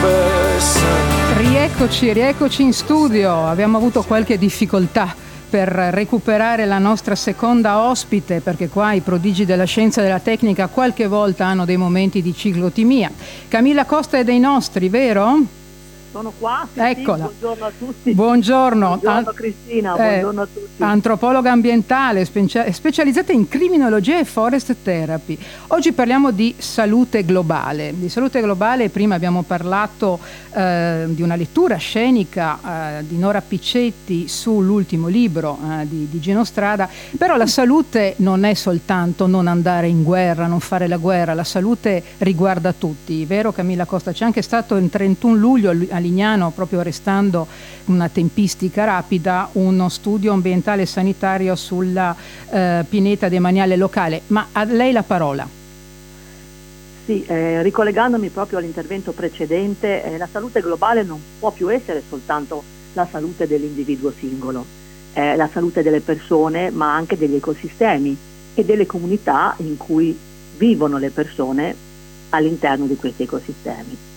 Rieccoci in studio. Abbiamo avuto qualche difficoltà per recuperare la nostra seconda ospite, perché qua i prodigi della scienza e della tecnica qualche volta hanno dei momenti di ciclotimia. Camilla Costa è dei nostri, vero? Sono qua, sì, eccola. Sì, buongiorno a tutti. Buongiorno. Buongiorno Cristina, buongiorno a tutti. Antropologa ambientale, specializzata in criminologia e forest therapy. Oggi parliamo di salute globale. Di salute globale prima abbiamo parlato di una lettura scenica di Nora Piccetti sull'ultimo libro di Gino Strada, però la salute non è soltanto non andare in guerra, non fare la guerra, la salute riguarda tutti, vero Camilla Costa? C'è anche stato il 31 luglio a Lignano, proprio restando una tempistica rapida, uno studio ambientale e sanitario sulla pineta demaniale locale, ma a lei la parola. Sì, ricollegandomi proprio all'intervento precedente, la salute globale non può più essere soltanto la salute dell'individuo singolo, la salute delle persone, ma anche degli ecosistemi e delle comunità in cui vivono le persone all'interno di questi ecosistemi.